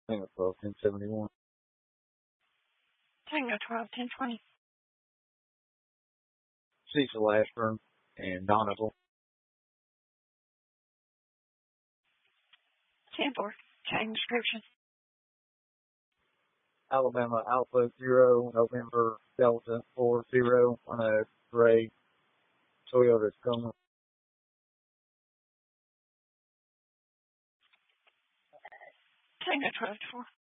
Tango 12, 1071. Tango 12, 1020. Cecil Ashburn and Donegal. 10-4. Change description. Alabama Alpha 0, November Delta 40 on a gray Toyota Tacoma. Tango 12, 4.